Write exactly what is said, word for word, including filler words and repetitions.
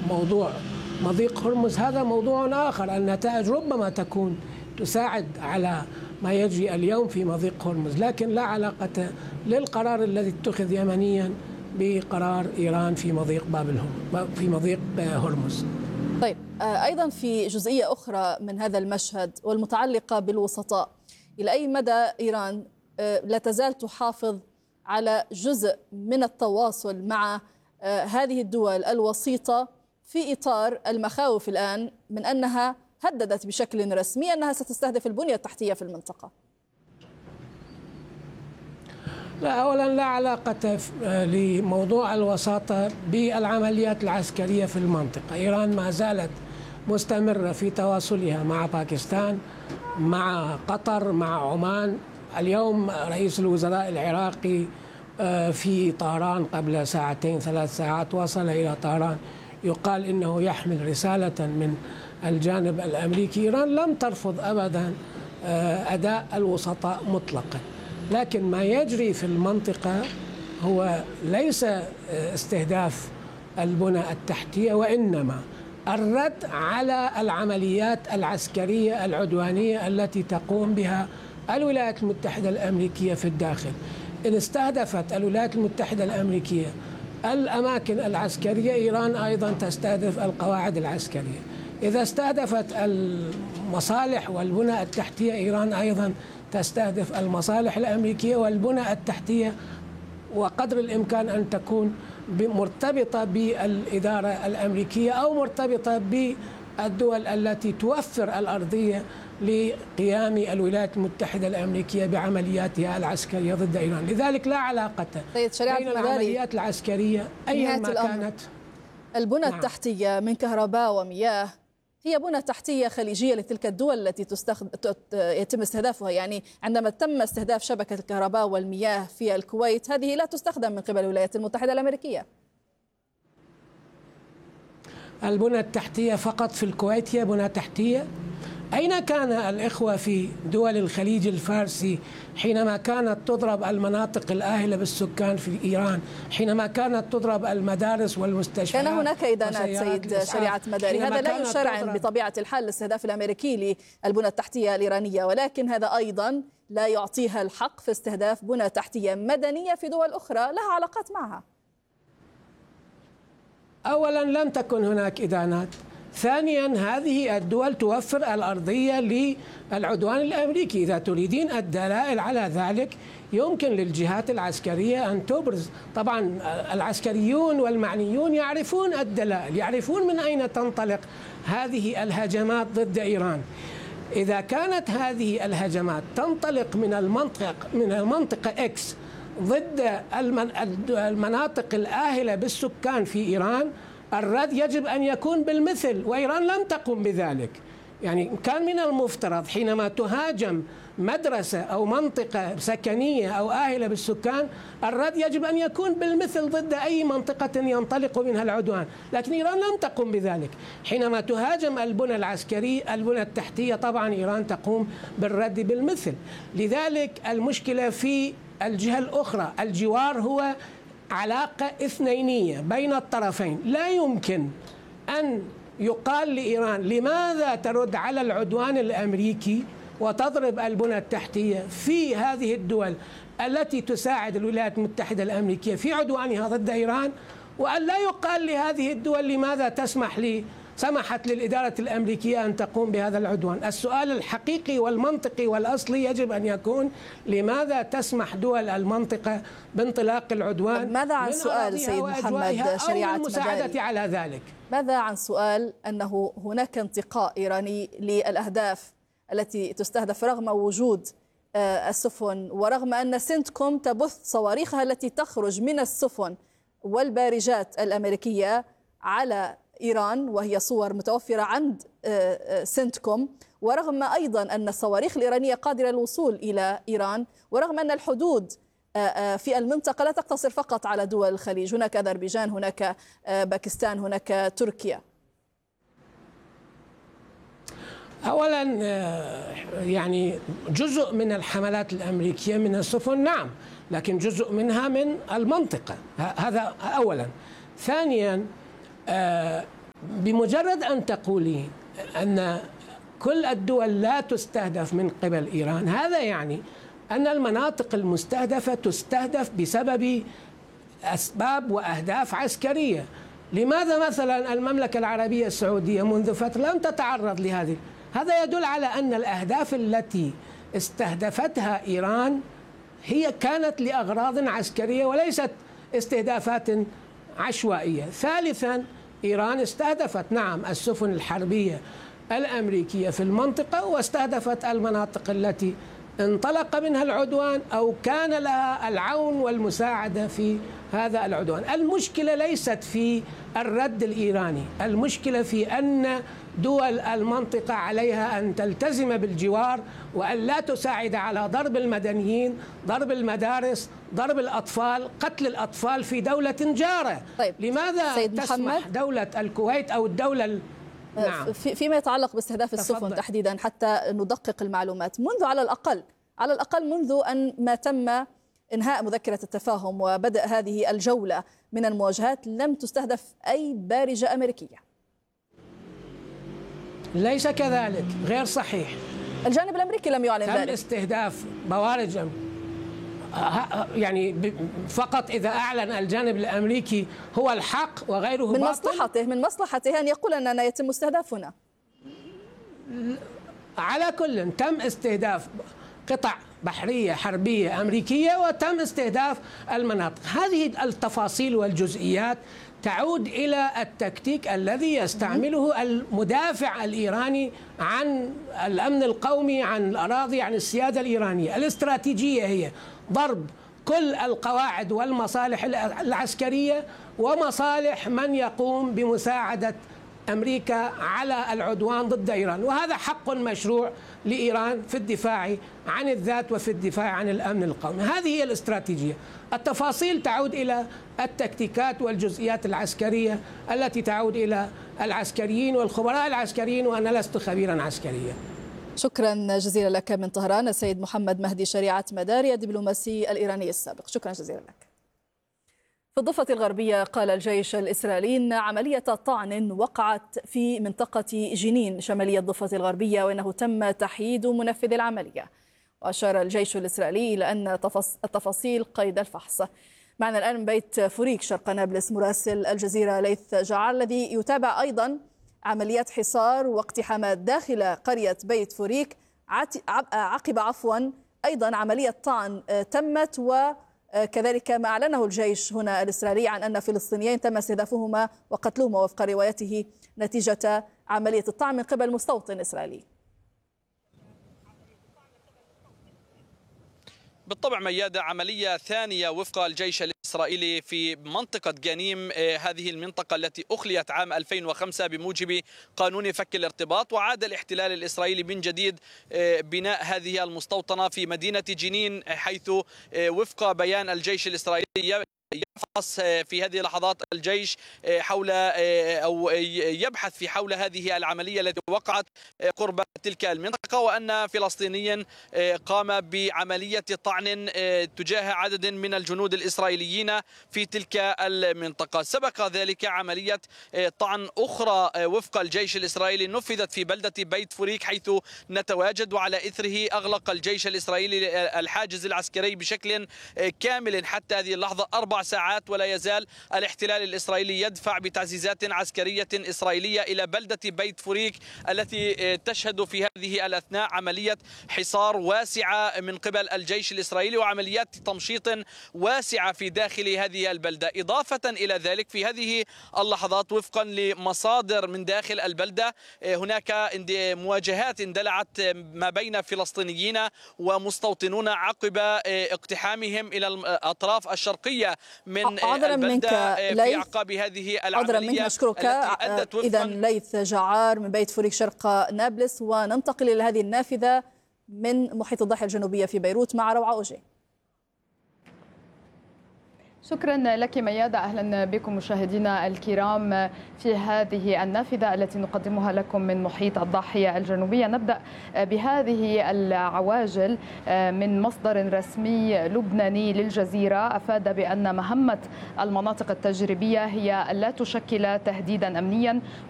موضوع مضيق هرمز هذا موضوع آخر. النتائج ربما تكون تساعد على ما يجري اليوم في مضيق هرمز، لكن لا علاقة للقرار الذي اتخذ يمنيا بقرار إيران في مضيق باب الهرمز في مضيق هرمز. طيب، أيضا في جزئية أخرى من هذا المشهد والمتعلقة بالوسطاء، إلى أي مدى إيران لا تزال تحافظ على جزء من التواصل مع هذه الدول الوسيطة في إطار المخاوف الآن من أنها هددت بشكل رسمي أنها ستستهدف البنية التحتية في المنطقة؟ لا، أولا لا علاقة لموضوع الوساطة بالعمليات العسكرية في المنطقة. إيران ما زالت مستمرة في تواصلها مع باكستان، مع قطر، مع عمان. اليوم رئيس الوزراء العراقي في طهران قبل ساعتين ثلاث ساعات وصل إلى طهران، يقال إنه يحمل رسالة من الجانب الأمريكي. إيران لم ترفض أبدا أداء الوسطاء مطلقا، لكن ما يجري في المنطقة هو ليس استهداف البنى التحتية، وإنما الرد على العمليات العسكرية العدوانية التي تقوم بها الولايات المتحدة الأمريكية في الداخل. إن استهدفت الولايات المتحدة الأمريكية الأماكن العسكرية، إيران أيضا تستهدف القواعد العسكرية. إذا استهدفت المصالح والبنى التحتية، إيران أيضا تستهدف المصالح الأمريكية والبنى التحتية، وقدر الإمكان أن تكون مرتبطة بالإدارة الأمريكية أو مرتبطة بالدول التي توفر الأرضية لقيام الولايات المتحدة الأمريكية بعملياتها العسكرية ضد إيران. لذلك لا علاقة بين العمليات العسكرية أيا ما كانت. البنى نعم. التحتية من كهرباء ومياه هي بنى تحتية خليجية لتلك الدول التي تستخد... يتم استهدافها. يعني عندما تم استهداف شبكة الكهرباء والمياه في الكويت، هذه لا تستخدم من قبل الولايات المتحدة الأمريكية. البنى التحتية فقط في الكويت هي بنى تحتية؟ أين كان الإخوة في دول الخليج الفارسي حينما كانت تضرب المناطق الآهلة بالسكان في إيران، حينما كانت تضرب المدارس والمستشفيات؟ كان هناك إدانات سيد شريعة مداري، هذا لا يشرعن بطبيعة الحال الاستهداف الأمريكي للبنى التحتية الإيرانية، ولكن هذا أيضا لا يعطيها الحق في استهداف بنى تحتية مدنية في دول أخرى لها علاقات معها. أولا لم تكن هناك إدانات، ثانيا هذه الدول توفر الأرضية للعدوان الأمريكي. إذا تريدين الدلائل على ذلك يمكن للجهات العسكرية أن تبرز. طبعا العسكريون والمعنيون يعرفون الدلائل، يعرفون من أين تنطلق هذه الهجمات ضد إيران. إذا كانت هذه الهجمات تنطلق من المنطقة من المنطقة إكس ضد المناطق الآهلة بالسكان في إيران، الرد يجب أن يكون بالمثل، وإيران لم تقم بذلك. يعني كان من المفترض حينما تهاجم مدرسة أو منطقة سكنية أو آهلة بالسكان، الرد يجب أن يكون بالمثل ضد أي منطقة ينطلق منها العدوان، لكن إيران لم تقم بذلك. حينما تهاجم البنى العسكرية البنى التحتية، طبعا إيران تقوم بالرد بالمثل. لذلك المشكلة في الجهة الأخرى، الجوار هو علاقة اثنينية بين الطرفين. لا يمكن أن يقال لإيران لماذا ترد على العدوان الأمريكي وتضرب البنى التحتية في هذه الدول التي تساعد الولايات المتحدة الأمريكية في عدوانها ضد إيران، وأن لا يقال لهذه الدول لماذا تسمح لي سمحت للإدارة الأمريكية أن تقوم بهذا العدوان. السؤال الحقيقي والمنطقي والأصلي يجب أن يكون لماذا تسمح دول المنطقة بانطلاق العدوان؟ ماذا عن سؤال سيد محمد شريعة مداري على ذلك؟ ماذا عن سؤال أنه هناك انتقاء إيراني للأهداف التي تستهدف رغم وجود السفن، ورغم أن سنتكوم تبث صواريخها التي تخرج من السفن والبارجات الأمريكية على إيران، وهي صور متوفرة عند سنتكوم، ورغم أيضا أن الصواريخ الإيرانية قادرة للوصول إلى إيران، ورغم أن الحدود في المنطقة لا تقتصر فقط على دول الخليج، هناك أذربيجان، هناك باكستان، هناك تركيا. أولا يعني جزء من الحملات الأمريكية من السفن نعم، لكن جزء منها من المنطقة، هذا أولا. ثانيا بمجرد أن تقولين أن كل الدول لا تستهدف من قبل إيران، هذا يعني أن المناطق المستهدفة تستهدف بسبب أسباب وأهداف عسكرية. لماذا مثلا المملكة العربية السعودية منذ فترة لم تتعرض لهذه؟ هذا يدل على أن الأهداف التي استهدفتها إيران هي كانت لأغراض عسكرية وليست استهدافات عشوائية. ثالثا، إيران استهدفت نعم السفن الحربية الأمريكية في المنطقة، واستهدفت المناطق التي انطلق منها العدوان أو كان لها العون والمساعدة في هذا العدوان. المشكلة ليست في الرد الإيراني، المشكلة في أن دول المنطقة عليها أن تلتزم بالجوار وأن لا تساعد على ضرب المدنيين، ضرب المدارس، ضرب الأطفال، قتل الأطفال في دولة جارة. طيب. لماذا تسمح دولة الكويت أو الدولة نعم. فيما يتعلق باستهداف السفن تفضل. تحديدا حتى ندقق المعلومات، منذ على الأقل على الأقل منذ أن ما تم إنهاء مذكرة التفاهم وبدأ هذه الجولة من المواجهات لم تستهدف أي بارجة أمريكية. ليس كذلك، غير صحيح. الجانب الأمريكي لم يعلن ذلك. تم استهداف بوارج يعني فقط إذا أعلن الجانب الأمريكي هو الحق وغيره من باطل. مصلحته من مصلحته أن يقول أننا يتم استهدافنا. على كل تم استهداف قطع بحرية حربية أمريكية وتم استهداف المناطق. هذه التفاصيل والجزئيات تعود إلى التكتيك الذي يستعمله المدافع الإيراني عن الأمن القومي، عن الأراضي، عن السيادة الإيرانية. الاستراتيجية هي ضرب كل القواعد والمصالح العسكرية ومصالح من يقوم بمساعدة أمريكا على العدوان ضد إيران، وهذا حق مشروع لإيران في الدفاع عن الذات وفي الدفاع عن الأمن القومي. هذه هي الاستراتيجية. التفاصيل تعود إلى التكتيكات والجزئيات العسكرية التي تعود إلى العسكريين والخبراء العسكريين، وأنا لست خبيرا عسكريا. شكرا جزيلا لك من طهران السيد محمد مهدي شريعة مداري الدبلوماسي الإيراني السابق. شكرا جزيلا لك. في الضفة الغربية قال الجيش الإسرائيلي إن عملية طعن وقعت في منطقة جنين شمالية الضفة الغربية وأنه تم تحييد منفذ العملية. وأشار الجيش الإسرائيلي إلى أن التفاصيل قيد الفحص. معنا الآن من بيت فوريك شرق نابلس مراسل الجزيرة ليث جعار الذي يتابع أيضا عمليات حصار واقتحامات داخل قرية بيت فوريك عقب عفوا أيضا عملية طعن تمت، وكذلك ما أعلنه الجيش هنا الإسرائيلي عن أن فلسطينيين تم استهدافهما وقتلهما وفق روايته نتيجة عملية الطعن من قبل مستوطن إسرائيلي. بالطبع ميادة، عملية ثانية وفق الجيش الإسرائيلي في منطقة جنيم، هذه المنطقة التي أخليت عام ألفين وخمسة بموجب قانون فك الارتباط، وعاد الاحتلال الإسرائيلي من جديد بناء هذه المستوطنة في مدينة جنين، حيث وفق بيان الجيش الإسرائيلي يفحص في هذه اللحظات الجيش حول أو يبحث في حول هذه العملية التي وقعت قرب تلك المنطقة، وأن فلسطينيا قام بعملية طعن تجاه عدد من الجنود الإسرائيليين في تلك المنطقة. سبق ذلك عملية طعن أخرى وفق الجيش الإسرائيلي نفذت في بلدة بيت فوريك حيث نتواجد، وعلى إثره أغلق الجيش الإسرائيلي الحاجز العسكري بشكل كامل حتى هذه اللحظة أربع ساعات، ولا يزال الاحتلال الإسرائيلي يدفع بتعزيزات عسكرية إسرائيلية إلى بلدة بيت فوريك التي تشهد في هذه الأثناء عملية حصار واسعة من قبل الجيش الإسرائيلي وعمليات تمشيط واسعة في داخل هذه البلدة. إضافة إلى ذلك في هذه اللحظات وفقا لمصادر من داخل البلدة هناك مواجهات اندلعت ما بين فلسطينيين ومستوطنون عقب اقتحامهم إلى الأطراف الشرقية من البلدة في أعقاب هذه العملية التي أدت وفقا. إذن ليث جعار من بيت فوريك شرق نابلس، وننتقل إلى هذه النافذة من محيط الضاحية الجنوبية في بيروت مع روعة أوجي. شكرا لك ميادة، أهلا بكم مشاهدينا الكرام في هذه النافذة التي نقدمها لكم من محيط الضاحية الجنوبية. نبدأ بهذه العواجل من مصدر رسمي لبناني للجزيرة أفاد بأن مهمة المناطق التجريبية هي لا تشكل تهديدا أمنيا